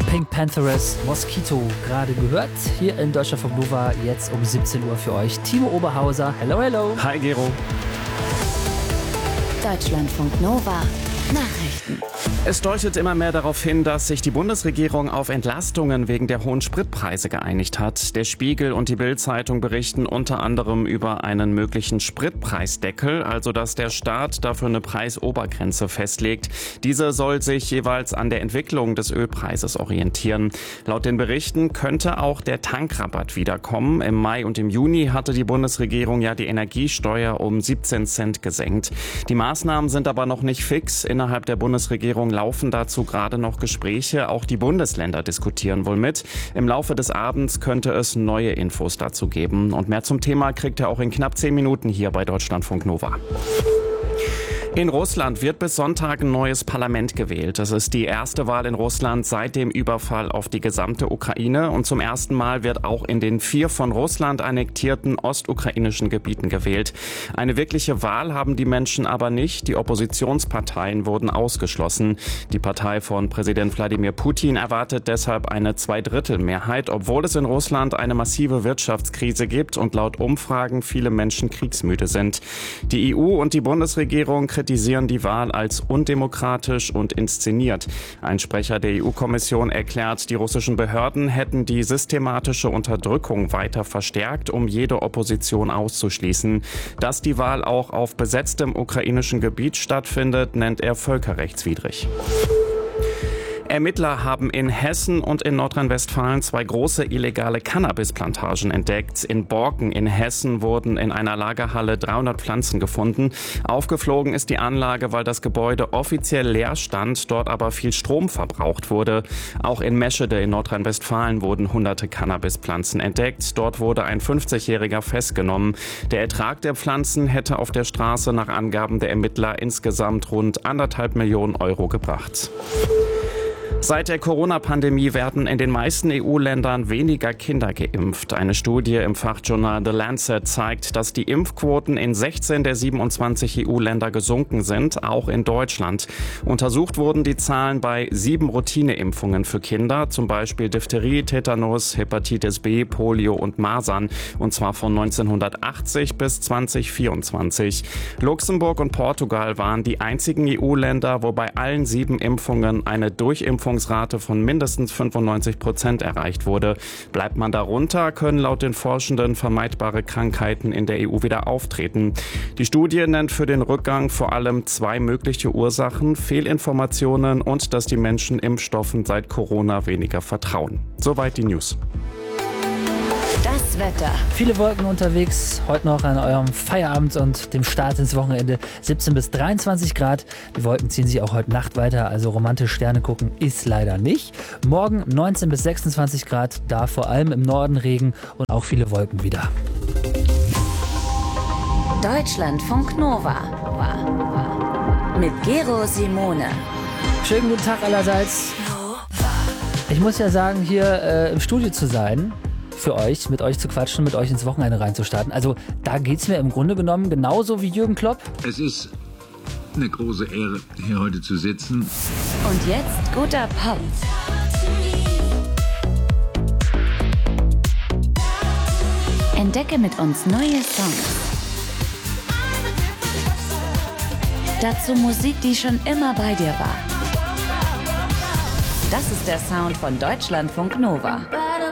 Pink Pantheress Mosquito gerade gehört. Hier in Deutschlandfunk Nova, jetzt um 17 Uhr für euch. Timo Oberhauser, hello, hello. Hi, Gero. Deutschlandfunk Nova. Nachrichten. Es deutet immer mehr darauf hin, dass sich die Bundesregierung auf Entlastungen wegen der hohen Spritpreise geeinigt hat. Der Spiegel und die Bild-Zeitung berichten unter anderem über einen möglichen Spritpreisdeckel, also dass der Staat dafür eine Preisobergrenze festlegt. Diese soll sich jeweils an der Entwicklung des Ölpreises orientieren. Laut den Berichten könnte auch der Tankrabatt wiederkommen. Im Mai und im Juni hatte die Bundesregierung ja die Energiesteuer um 17 Cent gesenkt. Die Maßnahmen sind aber noch nicht fix. Innerhalb der Bundesregierung laufen dazu gerade noch Gespräche. Auch die Bundesländer diskutieren wohl mit. Im Laufe des Abends könnte es neue Infos dazu geben. Und mehr zum Thema kriegt ihr auch in knapp 10 Minuten hier bei Deutschlandfunk Nova. In Russland wird bis Sonntag ein neues Parlament gewählt. Das ist die erste Wahl in Russland seit dem Überfall auf die gesamte Ukraine. Und zum ersten Mal wird auch in den 4 von Russland annektierten ostukrainischen Gebieten gewählt. Eine wirkliche Wahl haben die Menschen aber nicht. Die Oppositionsparteien wurden ausgeschlossen. Die Partei von Präsident Wladimir Putin erwartet deshalb eine Zweidrittelmehrheit, obwohl es in Russland eine massive Wirtschaftskrise gibt und laut Umfragen viele Menschen kriegsmüde sind. Die EU und die Bundesregierung kritisieren die Wahl als undemokratisch und inszeniert. Ein Sprecher der EU-Kommission erklärt, die russischen Behörden hätten die systematische Unterdrückung weiter verstärkt, um jede Opposition auszuschließen. Dass die Wahl auch auf besetztem ukrainischen Gebiet stattfindet, nennt er völkerrechtswidrig. Ermittler haben in Hessen und in Nordrhein-Westfalen 2 große illegale Cannabisplantagen entdeckt. In Borken in Hessen wurden in einer Lagerhalle 300 Pflanzen gefunden. Aufgeflogen ist die Anlage, weil das Gebäude offiziell leer stand, dort aber viel Strom verbraucht wurde. Auch in Meschede in Nordrhein-Westfalen wurden hunderte Cannabispflanzen entdeckt. Dort wurde ein 50-Jähriger festgenommen. Der Ertrag der Pflanzen hätte auf der Straße nach Angaben der Ermittler insgesamt rund 1,5 Millionen Euro gebracht. Seit der Corona-Pandemie werden in den meisten EU-Ländern weniger Kinder geimpft. Eine Studie im Fachjournal The Lancet zeigt, dass die Impfquoten in 16 der 27 EU-Länder gesunken sind, auch in Deutschland. Untersucht wurden die Zahlen bei 7 Routineimpfungen für Kinder, zum Beispiel Diphtherie, Tetanus, Hepatitis B, Polio und Masern, und zwar von 1980 bis 2024. Luxemburg und Portugal waren die einzigen EU-Länder, wo bei allen 7 Impfungen eine Durchimpfungsrate von mindestens 95% erreicht wurde. Bleibt man darunter, können laut den Forschenden vermeidbare Krankheiten in der EU wieder auftreten. Die Studie nennt für den Rückgang vor allem 2 mögliche Ursachen: Fehlinformationen und dass die Menschen Impfstoffen seit Corona weniger vertrauen. Soweit die News. Das Wetter. Viele Wolken unterwegs, heute noch an eurem Feierabend und dem Start ins Wochenende. 17 bis 23 Grad. Die Wolken ziehen sich auch heute Nacht weiter, also romantisch Sterne gucken ist leider nicht. Morgen 19 bis 26 Grad, da vor allem im Norden Regen und auch viele Wolken wieder. Deutschlandfunk Nova. Mit Gero Simone. Schönen guten Tag allerseits. Ich muss ja sagen, hier im Studio zu sein, für euch, mit euch zu quatschen, mit euch ins Wochenende reinzustarten. Also da geht's mir im Grunde genommen genauso wie Jürgen Klopp. Es ist eine große Ehre, hier heute zu sitzen. Und jetzt guter Pop. Entdecke mit uns neue Songs. Dazu Musik, die schon immer bei dir war. Das ist der Sound von Deutschlandfunk Nova.